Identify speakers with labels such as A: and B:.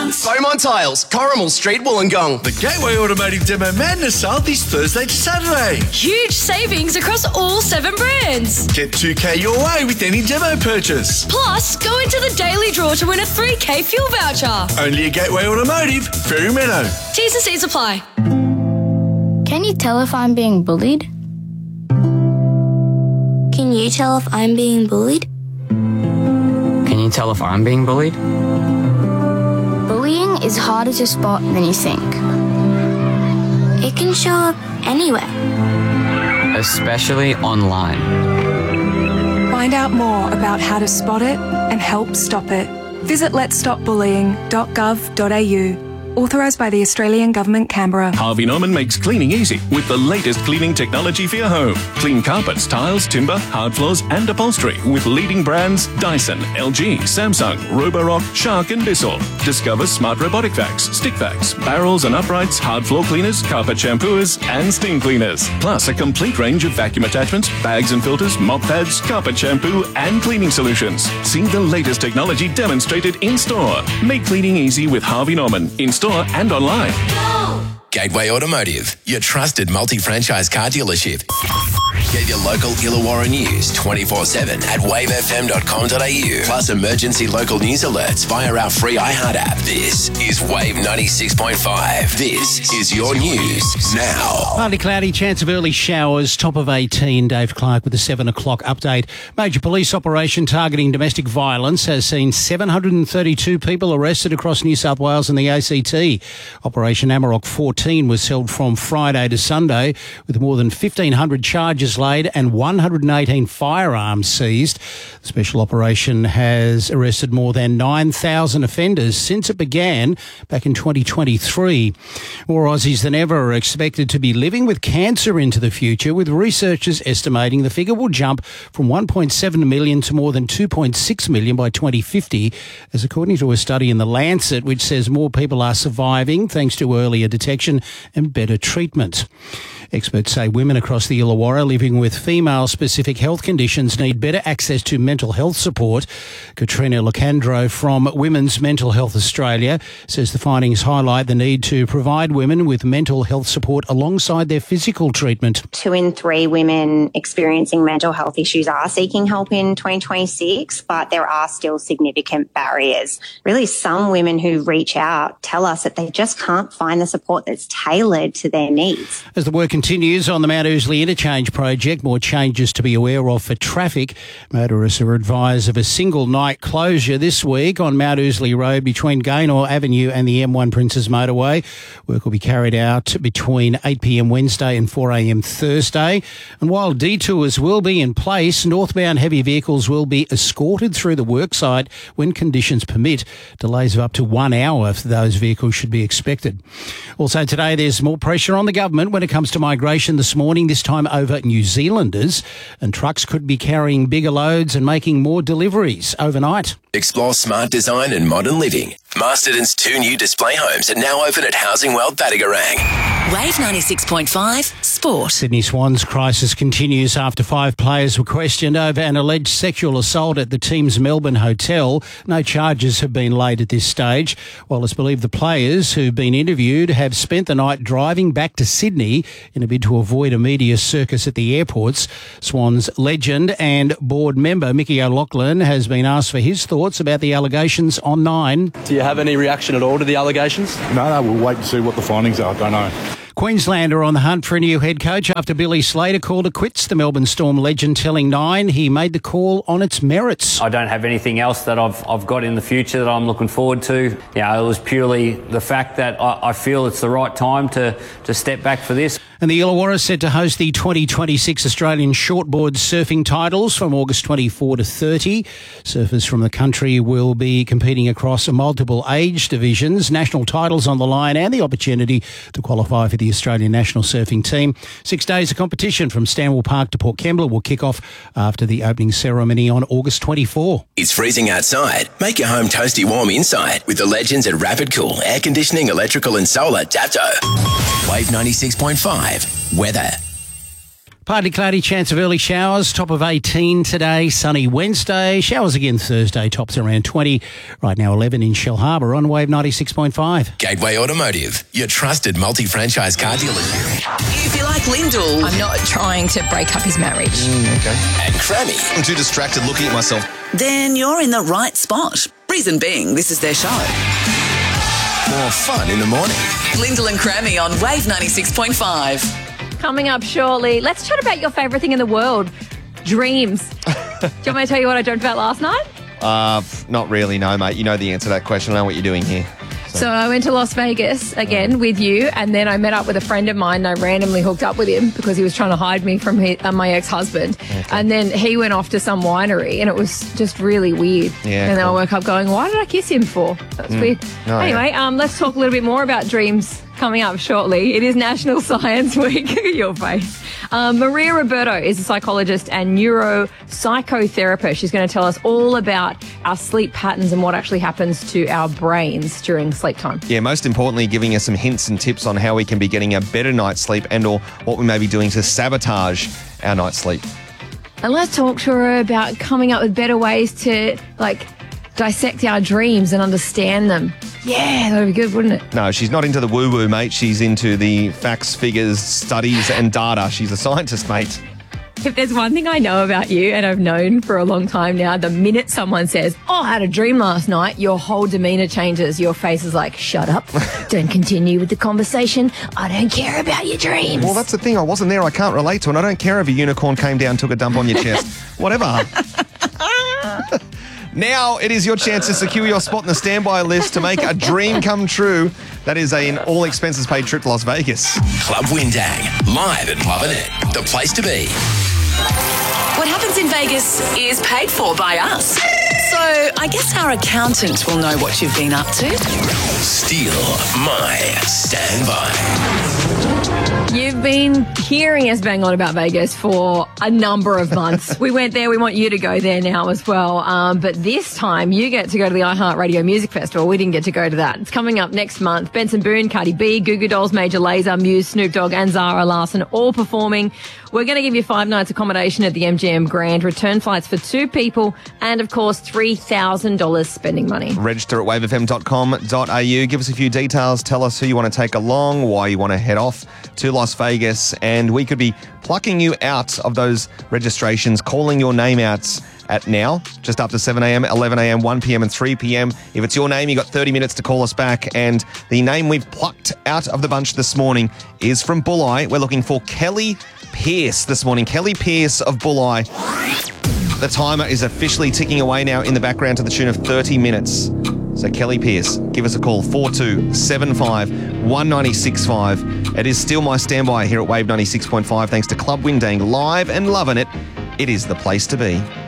A: Beaumont Tiles, Corrimal Street, Wollongong.
B: The Gateway Automotive Demo Madness sale this Thursday to Saturday.
C: Huge savings across all 7 brands.
B: Get $2,000 your way with any demo purchase.
C: Plus, go into the daily draw to win a $3,000 fuel voucher.
B: Only at Gateway Automotive, Fairy Meadow.
C: T's and C's apply.
D: Can you tell if I'm being bullied?
E: Can you tell if I'm being bullied?
F: Can you tell if I'm being bullied?
D: Bullying is harder to spot than you think.
E: It can show up anywhere.
F: Especially online.
G: Find out more about how to spot it and help stop it. Visit letsstopbullying.gov.au. Authorised by the Australian Government, Canberra.
H: Harvey Norman makes cleaning easy with the latest cleaning technology for your home. Clean carpets, tiles, timber, hard floors and upholstery with leading brands Dyson, LG, Samsung, Roborock, Shark and Bissell. Discover smart robotic vacs, stick vacs, barrels and uprights, hard floor cleaners, carpet shampooers and steam cleaners. Plus a complete range of vacuum attachments, bags and filters, mop pads, carpet shampoo and cleaning solutions. See the latest technology demonstrated in store. Make cleaning easy with Harvey Norman in store and online.
I: Gateway Automotive, your trusted multi-franchise car dealership. Get your local Illawarra news 24/7 at wavefm.com.au. Plus emergency local news alerts via our free iHeart app. This is Wave 96.5. This is your news now.
J: Partly cloudy, chance of early showers, top of 18. Dave Clark with the 7 o'clock update. Major police operation targeting domestic violence has seen 732 people arrested across New South Wales and the ACT. Operation Amarok 14 was held from Friday to Sunday with more than 1,500 charges laid and 118 firearms seized. The special operation has arrested more than 9,000 offenders since it began back in 2023. More Aussies than ever are expected to be living with cancer into the future, with researchers estimating the figure will jump from 1.7 million to more than 2.6 million by 2050, as according to a study in The Lancet, which says more people are surviving thanks to earlier detection and better treatment. Experts say women across the Illawarra living with female-specific health conditions need better access to mental health support. Katrina Locandro from Women's Mental Health Australia says the findings highlight the need to provide women with mental health support alongside their physical treatment.
K: 2 in 3 women experiencing mental health issues are seeking help in 2026, but there are still significant barriers. Really, some women who reach out tell us that they just can't find the support that's tailored to their needs.
J: As the work continues on the Mount Ousley Interchange project, more changes to be aware of for traffic. Motorists are advised of a single night closure this week on Mount Ousley Road between Gaynor Avenue and the M1 Princes Motorway. Work will be carried out between 8 p.m. Wednesday and 4 a.m. Thursday. And while detours will be in place, northbound heavy vehicles will be escorted through the worksite when conditions permit. Delays of up to 1 hour for those vehicles should be expected. Also today, there's more pressure on the government when it comes to migration this morning, this time over New Zealanders, and trucks could be carrying bigger loads and making more deliveries overnight.
I: Explore smart design and modern living. Masterton's 2 new display homes are now open at Housing World Battigarang.
L: Wave 96.5 Sport.
J: Sydney Swans crisis continues after 5 players were questioned over an alleged sexual assault at the team's Melbourne hotel. No charges have been laid at this stage, while it's believed the players who've been interviewed have spent the night driving back to Sydney in a bid to avoid a media circus at the airports. Swans legend and board member Mickey O'Loughlin has been asked for his thoughts about the allegations on Nine.
M: Do you have any reaction at all to the allegations?
N: No, we'll wait and see what the findings are. I don't know.
J: Queensland are on the hunt for a new head coach after Billy Slater called it quits. The Melbourne Storm legend telling Nine he made the call on its merits.
O: I don't have anything else that I've got in the future that I'm looking forward to. You know, it was purely the fact that I feel it's the right time to step back for this.
J: And the Illawarra is set to host the 2026 Australian Shortboard Surfing Titles from August 24 to 30. Surfers from the country will be competing across multiple age divisions, national titles on the line and the opportunity to qualify for the Australian national surfing team. 6 days of competition from Stanwell Park to Port Kembla will kick off after the opening ceremony on August 24.
I: It's freezing outside. Make your home toasty warm inside with the legends at Rapid Cool Air Conditioning, Electrical and Solar Dapto. Wave 96.5 Weather.
J: Partly cloudy, chance of early showers, top of 18 today, sunny Wednesday, showers again Thursday, tops around 20. Right now 11 in Shellharbour on Wave 96.5.
I: Gateway Automotive, your trusted multi-franchise car dealership.
L: If you like Lyndall,
C: I'm not trying to break up his marriage.
I: Okay. And Crammy.
A: I'm too distracted looking at myself.
L: then you're in the right spot. Reason being, this is their show.
I: More fun in the morning.
L: Lyndall and Crammy on Wave 96.5.
C: Coming up shortly, let's chat about your favourite thing in the world, dreams. Do you want me to tell you what I dreamt about last night?
A: Not really, no, mate. You know the answer to that question. I know what you're doing here.
C: So I went to Las Vegas again with you, and then I met up with a friend of mine, and I randomly hooked up with him because he was trying to hide me from my ex-husband. Okay. And then he went off to some winery, and it was just really weird. Yeah, and then I woke up going, why did I kiss him for? That's weird. Oh, anyway, let's talk a little bit more about dreams coming up shortly. It is National Science Week. Your face. Maria Roberto is a psychologist and neuropsychotherapist. She's going to tell us all about our sleep patterns and what actually happens to our brains during sleep time.
A: Yeah, most importantly, giving us some hints and tips on how we can be getting a better night's sleep and or what we may be doing to sabotage our night's sleep.
C: And let's talk to her about coming up with better ways to, dissect our dreams and understand them. Yeah, that would be good, wouldn't it?
A: No, she's not into the woo-woo, mate. She's into the facts, figures, studies and data. She's a scientist, mate.
C: If there's one thing I know about you, and I've known for a long time now, the minute someone says, I had a dream last night, your whole demeanour changes. Your face is like, shut up. Don't continue with the conversation. I don't care about your dreams.
A: Well, that's the thing. I wasn't there. I can't relate to it. I don't care if a unicorn came down and took a dump on your chest. Whatever. Now it is your chance to secure your spot in the standby list to make a dream come true. That is an all-expenses-paid trip to Las Vegas.
I: Club Windang, live and loving it. The place to be.
L: What happens in Vegas is paid for by us. So I guess our accountant will know what you've been up to.
I: Steal my standby.
C: You've been hearing us bang on about Vegas for a number of months. We went there. We want you to go there now as well. But this time, you get to go to the iHeartRadio Music Festival. We didn't get to go to that. It's coming up next month. Benson Boone, Cardi B, Goo Goo Dolls, Major Lazer, Muse, Snoop Dogg and Zara Larsson all performing. We're going to give you 5 nights accommodation at the MGM Grand, return flights for 2 people, and, of course, $3,000 spending money.
A: Register at wavefm.com.au. Give us a few details. Tell us who you want to take along, why you want to head off to Las Vegas, and we could be plucking you out of those registrations, calling your name out at now, just after 7 a.m, 11 a.m, 1 p.m, and 3 p.m. If it's your name, you got 30 minutes to call us back. And the name we've plucked out of the bunch this morning is from Bulli. We're looking for Kelly Pierce this morning. Kelly Pierce of Bulli. The timer is officially ticking away now in the background to the tune of 30 minutes. So Kelly Pierce, give us a call, 4275 1965. It is still my standby here at Wave 96.5 thanks to Club Windang, live and loving it. It is the place to be.